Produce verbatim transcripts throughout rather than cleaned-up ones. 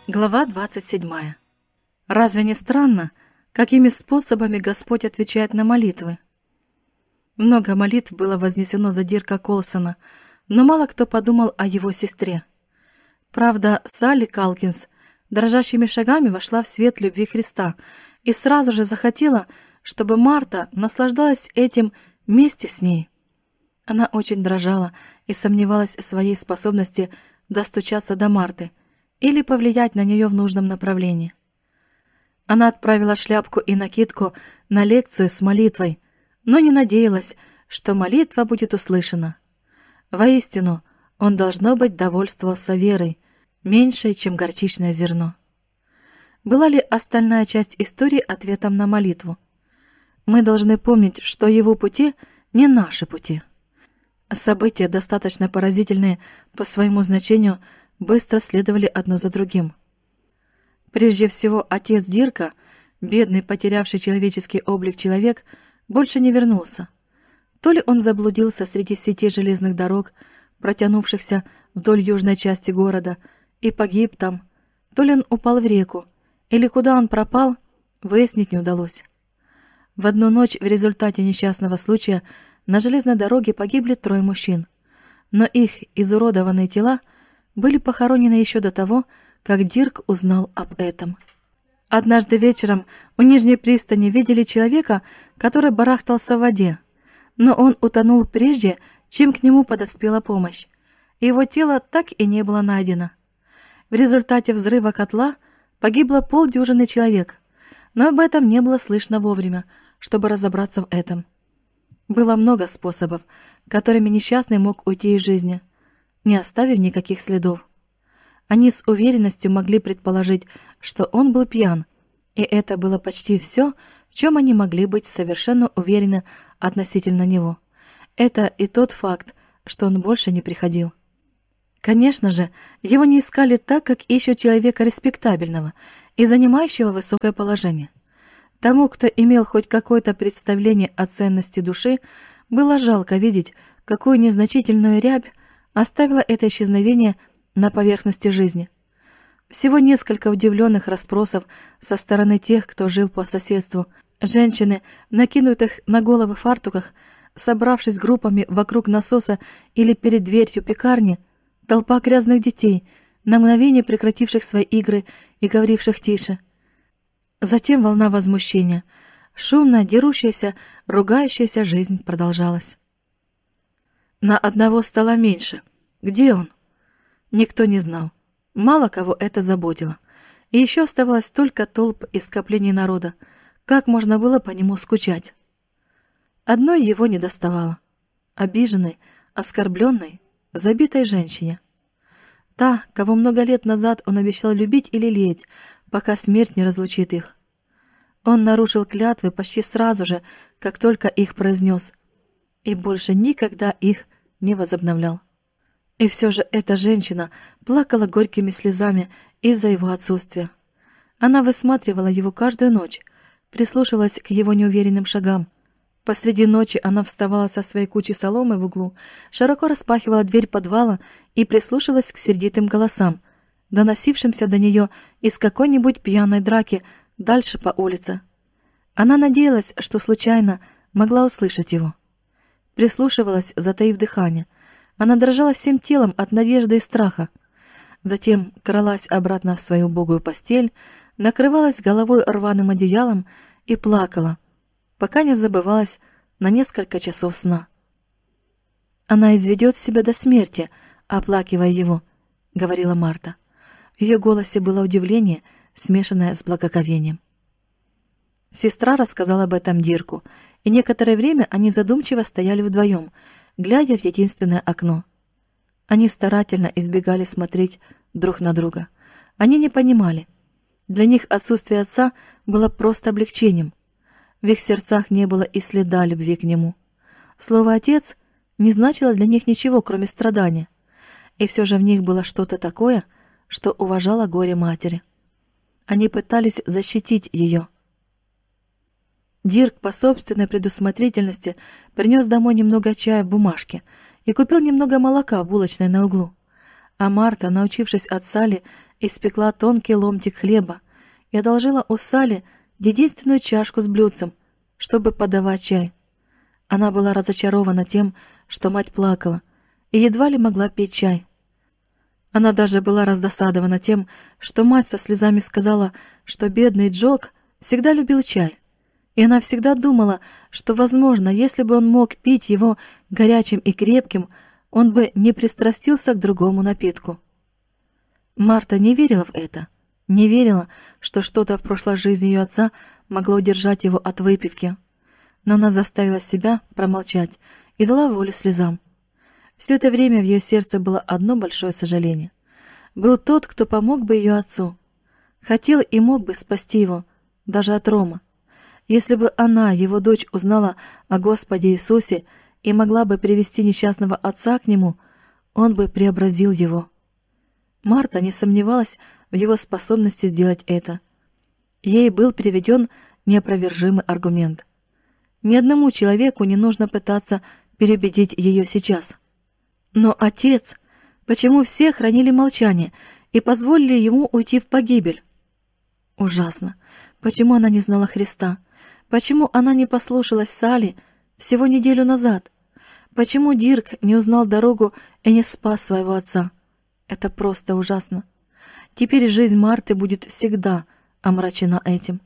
Глава двадцать седьмая. Разве не странно, какими способами Господь отвечает на молитвы? Много молитв было вознесено за Дирка Колсона, но мало кто подумал о его сестре. Правда, Салли Калкинс дрожащими шагами вошла в свет любви Христа и сразу же захотела, чтобы Марта наслаждалась этим вместе с ней. Она очень дрожала и сомневалась в своей способности достучаться до Марты или повлиять на нее в нужном направлении. Она отправила шляпку и накидку на лекцию с молитвой, но не надеялась, что молитва будет услышана. Воистину, он, должно быть, довольствовался верой, меньшей, чем горчичное зерно. Была ли остальная часть истории ответом на молитву? Мы должны помнить, что его пути не наши пути. События, достаточно поразительные по своему значению, быстро следовали одно за другим. Прежде всего, отец Дирка, бедный, потерявший человеческий облик человек, больше не вернулся. То ли он заблудился среди сети железных дорог, протянувшихся вдоль южной части города, и погиб там, то ли он упал в реку, или куда он пропал, выяснить не удалось. В одну ночь в результате несчастного случая на железной дороге погибли трое мужчин, но их изуродованные тела были похоронены еще до того, как Дирк узнал об этом. Однажды вечером у нижней пристани видели человека, который барахтался в воде, но он утонул прежде, чем к нему подоспела помощь, и его тело так и не было найдено. В результате взрыва котла погибло полдюжины человек, но об этом не было слышно вовремя, чтобы разобраться в этом. Было много способов, которыми несчастный мог уйти из жизни, не оставив никаких следов. Они с уверенностью могли предположить, что он был пьян, и это было почти все, в чем они могли быть совершенно уверены относительно него. Это и тот факт, что он больше не приходил. Конечно же, его не искали так, как ищут человека респектабельного и занимающего высокое положение. Тому, кто имел хоть какое-то представление о ценности души, было жалко видеть, какую незначительную рябь оставило это исчезновение на поверхности жизни. Всего несколько удивленных расспросов со стороны тех, кто жил по соседству. Женщины, накинутых на головы фартуках, собравшись группами вокруг насоса или перед дверью пекарни, толпа грязных детей, на мгновение прекративших свои игры и говоривших тише. Затем волна возмущения. Шумная, дерущаяся, ругающаяся жизнь продолжалась. На одного стало меньше. Где он? Никто не знал. Мало кого это заботило. И еще оставалось только толп и скоплений народа. Как можно было по нему скучать? Одной его не доставало. Обиженной, оскорбленной, забитой женщине. Та, кого много лет назад он обещал любить и лелеять, пока смерть не разлучит их. Он нарушил клятвы почти сразу же, как только их произнес, и больше никогда их не возобновлял. И все же эта женщина плакала горькими слезами из-за его отсутствия. Она высматривала его каждую ночь, прислушивалась к его неуверенным шагам. Посреди ночи она вставала со своей кучей соломы в углу, широко распахивала дверь подвала и прислушивалась к сердитым голосам, доносившимся до нее из какой-нибудь пьяной драки дальше по улице. Она надеялась, что случайно могла услышать его. Прислушивалась, затаив дыхание. Она дрожала всем телом от надежды и страха. Затем кралась обратно в свою убогую постель, накрывалась головой рваным одеялом и плакала, пока не забывалась на несколько часов сна. «Она изведет себя до смерти, оплакивая его», — говорила Марта. В ее голосе было удивление, смешанное с благоговением. Сестра рассказала об этом Дирку, и некоторое время они задумчиво стояли вдвоем, глядя в единственное окно. Они старательно избегали смотреть друг на друга. Они не понимали. Для них отсутствие отца было просто облегчением. В их сердцах не было и следа любви к нему. Слово «отец» не значило для них ничего, кроме страдания. И все же в них было что-то такое, что уважало горе матери. Они пытались защитить ее. Дирк по собственной предусмотрительности принес домой немного чая в бумажке и купил немного молока в булочной на углу. А Марта, научившись от Салли, испекла тонкий ломтик хлеба и одолжила у Салли единственную чашку с блюдцем, чтобы подавать чай. Она была разочарована тем, что мать плакала и едва ли могла пить чай. Она даже была раздосадована тем, что мать со слезами сказала, что бедный Джок всегда любил чай, и она всегда думала, что, возможно, если бы он мог пить его горячим и крепким, он бы не пристрастился к другому напитку. Марта не верила в это, не верила, что что-то в прошлой жизни ее отца могло удержать его от выпивки, но она заставила себя промолчать и дала волю слезам. Все это время в ее сердце было одно большое сожаление. Был тот, кто помог бы ее отцу, хотел и мог бы спасти его, даже от Рома. Если бы она, его дочь, узнала о Господе Иисусе и могла бы привести несчастного отца к нему, он бы преобразил его. Марта не сомневалась в его способности сделать это. Ей был приведен неопровержимый аргумент. Ни одному человеку не нужно пытаться переубедить ее сейчас. Но отец, почему все хранили молчание и позволили ему уйти в погибель? Ужасно. Почему она не знала Христа? Почему она не послушалась Салли всего неделю назад? Почему Дирк не узнал дорогу и не спас своего отца? Это просто ужасно. Теперь жизнь Марты будет всегда омрачена этим.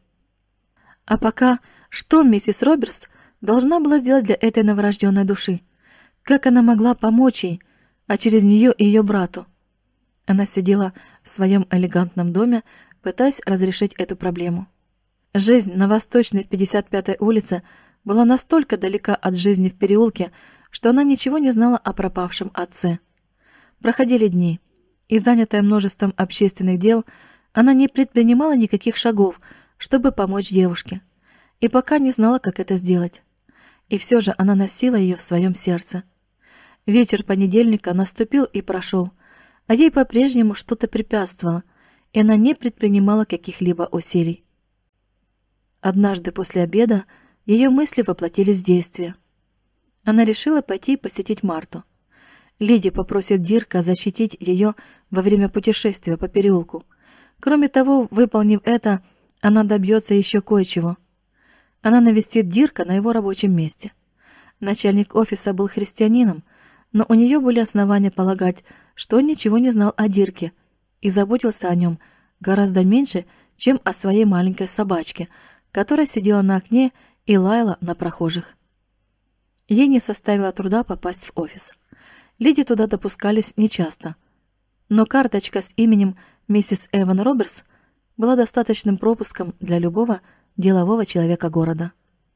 А пока что миссис Робертс должна была сделать для этой новорожденной души? Как она могла помочь ей, а через нее и ее брату? Она сидела в своем элегантном доме, пытаясь разрешить эту проблему. Жизнь на Восточной пятьдесят пятой улице была настолько далека от жизни в переулке, что она ничего не знала о пропавшем отце. Проходили дни, и, занятая множеством общественных дел, она не предпринимала никаких шагов, чтобы помочь девушке, и пока не знала, как это сделать. И все же она носила ее в своем сердце. Вечер понедельника наступил и прошел, а ей по-прежнему что-то препятствовало, и она не предпринимала каких-либо усилий. Однажды после обеда ее мысли воплотились в действие. Она решила пойти посетить Марту. Лиди попросит Дирка защитить ее во время путешествия по переулку. Кроме того, выполнив это, она добьется еще кое-чего. Она навестит Дирка на его рабочем месте. Начальник офиса был христианином, но у нее были основания полагать, что он ничего не знал о Дирке и заботился о нем гораздо меньше, чем о своей маленькой собачке, которая сидела на окне и лаяла на прохожих. Ей не составило труда попасть в офис. Леди туда допускались нечасто, но карточка с именем миссис Эван Робертс была достаточным пропуском для любого делового человека города.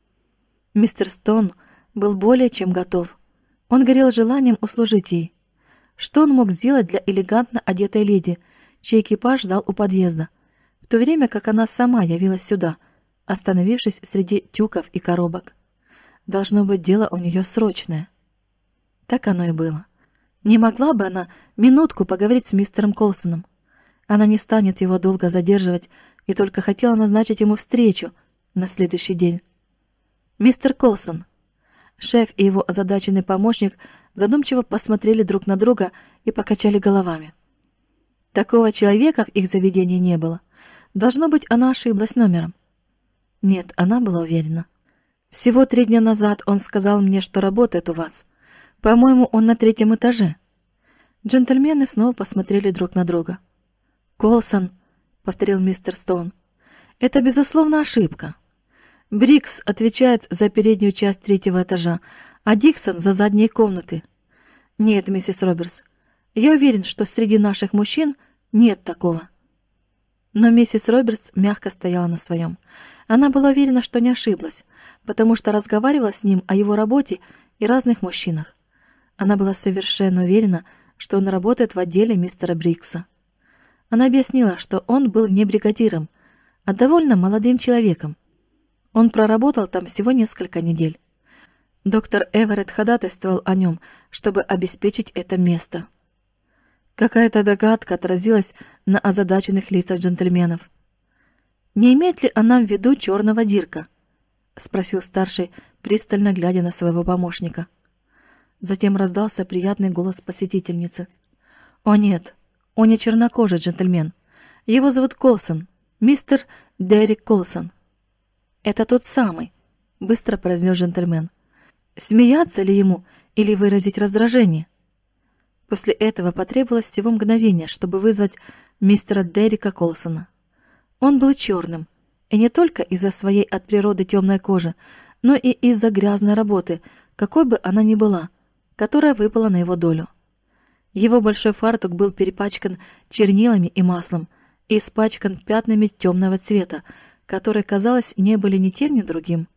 Мистер Стоун был более чем готов. Он горел желанием услужить ей. Что он мог сделать для элегантно одетой леди, чей экипаж ждал у подъезда, в то время как она сама явилась сюда, остановившись среди тюков и коробок? Должно быть, дело у нее срочное. Так оно и было. Не могла бы она минутку поговорить с мистером Колсоном? Она не станет его долго задерживать и только хотела назначить ему встречу на следующий день. «Мистер Колсон». Шеф и его озадаченный помощник задумчиво посмотрели друг на друга и покачали головами. Такого человека в их заведении не было. Должно быть, она ошиблась номером. Нет, она была уверена. Всего три дня назад он сказал мне, что работает у вас. По-моему, он на третьем этаже. Джентльмены снова посмотрели друг на друга. «Колсон», — повторил мистер Стоун, — «это, безусловно, ошибка. Брикс отвечает за переднюю часть третьего этажа, а Диксон за задние комнаты. Нет, миссис Робертс, я уверен, что среди наших мужчин нет такого». Но миссис Робертс мягко стояла на своем. Она была уверена, что не ошиблась, потому что разговаривала с ним о его работе и разных мужчинах. Она была совершенно уверена, что он работает в отделе мистера Брикса. Она объяснила, что он был не бригадиром, а довольно молодым человеком. Он проработал там всего несколько недель. Доктор Эверетт ходатайствовал о нем, чтобы обеспечить это место. Какая-то догадка отразилась на озадаченных лицах джентльменов. «Не имеет ли она в виду черного Дирка?» — спросил старший, пристально глядя на своего помощника. Затем раздался приятный голос посетительницы. О нет, он не чернокожий джентльмен. Его зовут Колсон, мистер Дерек Колсон. Это тот самый, быстро произнес джентльмен. Смеяться ли ему или выразить раздражение? После этого потребовалось всего мгновение, чтобы вызвать мистера Дерека Колсона. Он был черным, и не только из-за своей от природы темной кожи, но и из-за грязной работы, какой бы она ни была, которая выпала на его долю. Его большой фартук был перепачкан чернилами и маслом и испачкан пятнами темного цвета, которые, казалось, не были ни тем, ни другим.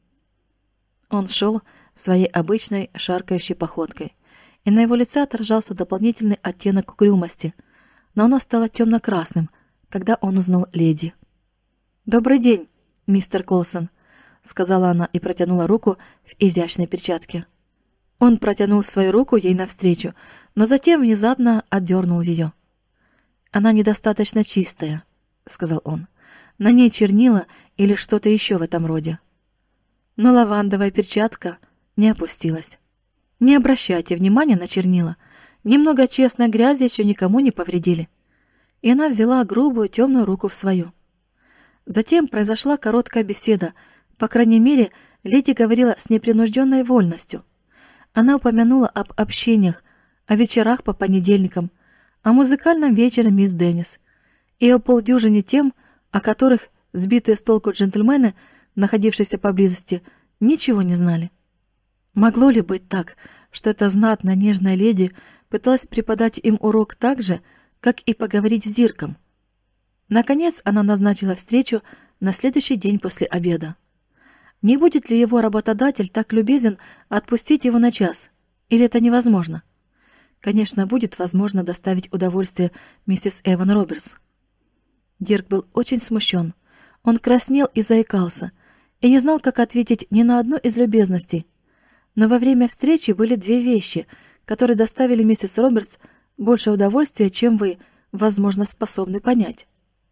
Он шел своей обычной шаркающей походкой, и на его лице отражался дополнительный оттенок угрюмости, но оно стало темно-красным, когда он узнал леди. «Добрый день, мистер Колсон», — сказала она и протянула руку в изящной перчатке. Он протянул свою руку ей навстречу, но затем внезапно отдернул ее. «Она недостаточно чистая», — сказал он. «На ней чернила или что-то еще в этом роде». Но лавандовая перчатка не опустилась. «Не обращайте внимания на чернила. Немного честной грязи еще никому не повредили». И она взяла грубую темную руку в свою. Затем произошла короткая беседа. По крайней мере, леди говорила с непринужденной вольностью. Она упомянула об общениях, о вечерах по понедельникам, о музыкальном вечере мисс Деннис и о полдюжине тем, о которых сбитые с толку джентльмены, находившиеся поблизости, ничего не знали. Могло ли быть так, что эта знатная нежная леди пыталась преподать им урок так же, как и поговорить с Дирком? Наконец она назначила встречу на следующий день после обеда. Не будет ли его работодатель так любезен отпустить его на час? Или это невозможно? Конечно, будет возможно доставить удовольствие миссис Эван Робертс. Дирк был очень смущен. Он краснел и заикался, и не знал, как ответить ни на одну из любезностей. Но во время встречи были две вещи, которые доставили миссис Робертс больше удовольствия, чем вы, возможно, способны понять.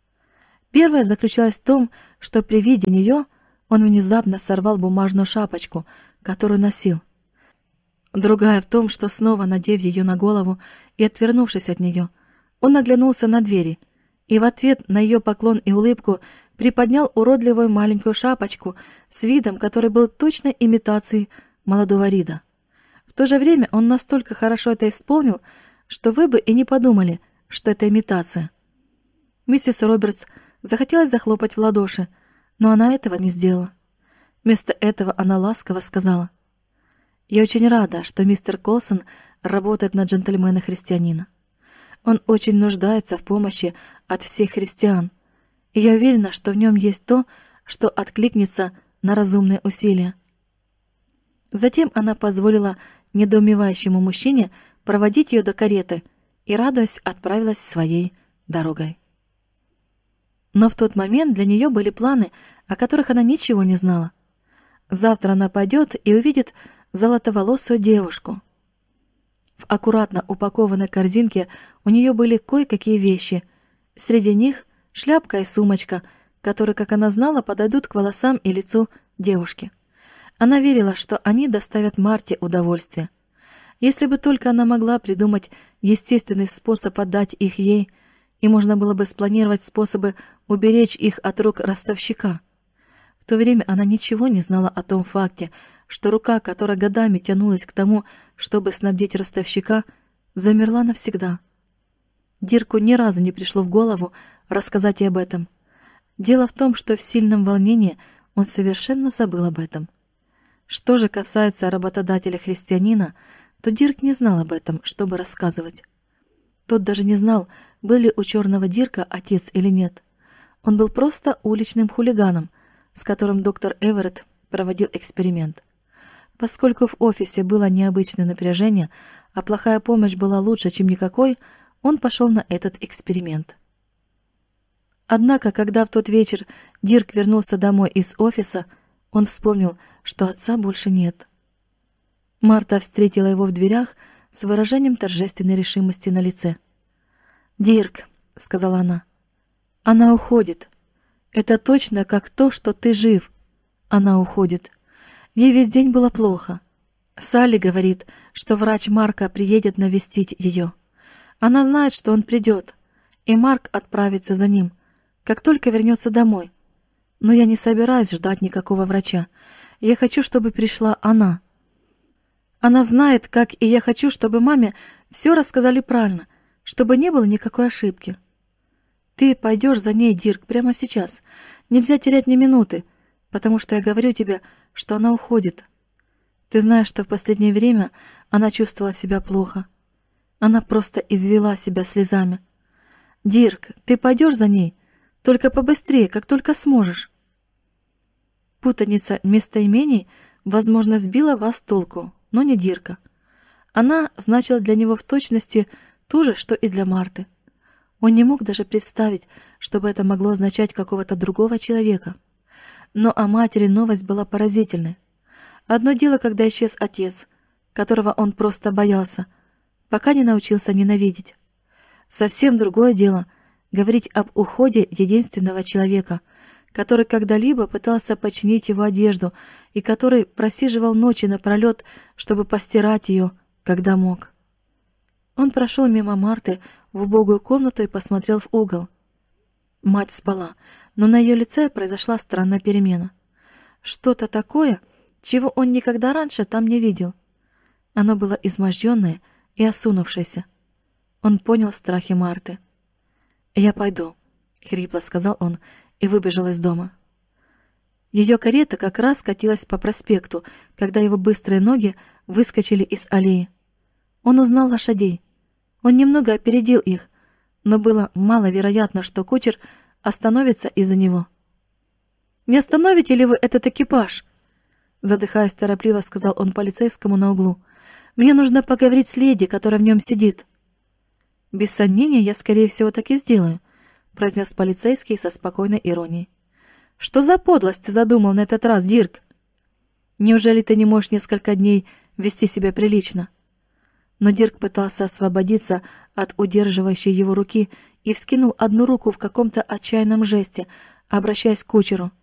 Первая заключалась в том, что при виде нее он внезапно сорвал бумажную шапочку, которую носил. Другая в том, что снова надев ее на голову и отвернувшись от нее, он оглянулся на двери и в ответ на ее поклон и улыбку приподнял уродливую маленькую шапочку с видом, который был точной имитацией молодого Рида. В то же время он настолько хорошо это исполнил, что вы бы и не подумали, что это имитация. Миссис Робертс захотелось захлопать в ладоши, но она этого не сделала. Вместо этого она ласково сказала: «Я очень рада, что мистер Колсон работает на джентльмена-христианина. Он очень нуждается в помощи от всех христиан, и я уверена, что в нем есть то, что откликнется на разумные усилия». Затем она позволила недоумевающему мужчине проводить ее до кареты и, радуясь, отправилась своей дорогой. Но в тот момент для нее были планы, о которых она ничего не знала. Завтра она пойдет и увидит золотоволосую девушку. В аккуратно упакованной корзинке у нее были кое-какие вещи. Среди них шляпка и сумочка, которые, как она знала, подойдут к волосам и лицу девушки. Она верила, что они доставят Марте удовольствие. Если бы только она могла придумать естественный способ отдать их ей, и можно было бы спланировать способы уберечь их от рук ростовщика. В то время она ничего не знала о том факте, что рука, которая годами тянулась к тому, чтобы снабдить ростовщика, замерла навсегда. Дирку ни разу не пришло в голову рассказать ей об этом. Дело в том, что в сильном волнении он совершенно забыл об этом. Что же касается работодателя-христианина, то Дирк не знал об этом, чтобы рассказывать. Тот даже не знал, был ли у черного Дирка отец или нет. Он был просто уличным хулиганом, с которым доктор Эверетт проводил эксперимент. Поскольку в офисе было необычное напряжение, а плохая помощь была лучше, чем никакой, он пошел на этот эксперимент. Однако, когда в тот вечер Дирк вернулся домой из офиса, он вспомнил, что отца больше нет. Марта встретила его в дверях с выражением торжественной решимости на лице. «Дирк», — сказала она, — «она уходит. Это точно как то, что ты жив. Она уходит. Ей весь день было плохо. Салли говорит, что врач Марка приедет навестить ее. Она знает, что он придет, и Марк отправится за ним, как только вернется домой. Но я не собираюсь ждать никакого врача. Я хочу, чтобы пришла она. Она знает, как и я хочу, чтобы маме все рассказали правильно, чтобы не было никакой ошибки. Ты пойдешь за ней, Дирк, прямо сейчас. Нельзя терять ни минуты, потому что я говорю тебе, что она уходит. Ты знаешь, что в последнее время она чувствовала себя плохо. Она просто извела себя слезами. Дирк, ты пойдешь за ней? Только побыстрее, как только сможешь. Путаница местоимений, возможно, сбила вас с толку, но не Дирка. Она значила для него в точности то же, что и для Марты. Он не мог даже представить, чтобы это могло означать какого-то другого человека. Но о матери новость была поразительной. Одно дело, когда исчез отец, которого он просто боялся, пока не научился ненавидеть. Совсем другое дело — говорить об уходе единственного человека, который когда-либо пытался починить его одежду и который просиживал ночи напролет, чтобы постирать ее, когда мог. Он прошел мимо Марты в убогую комнату и посмотрел в угол. Мать спала, но на ее лице произошла странная перемена. Что-то такое, чего он никогда раньше там не видел. Оно было изможденное и осунувшееся. Он понял страхи Марты. «Я пойду», — хрипло сказал он и выбежал из дома. Ее карета как раз катилась по проспекту, когда его быстрые ноги выскочили из аллеи. Он узнал лошадей. Он немного опередил их, но было маловероятно, что кучер остановится из-за него. «Не остановите ли вы этот экипаж?» Задыхаясь торопливо, сказал он полицейскому на углу. «Мне нужно поговорить с леди, которая в нем сидит». «Без сомнения, я, скорее всего, так и сделаю», произнес полицейский со спокойной иронией. «Что за подлость ты задумал на этот раз, Дирк? Неужели ты не можешь несколько дней вести себя прилично?» Но Дирк пытался освободиться от удерживающей его руки и вскинул одну руку в каком-то отчаянном жесте, обращаясь к кучеру.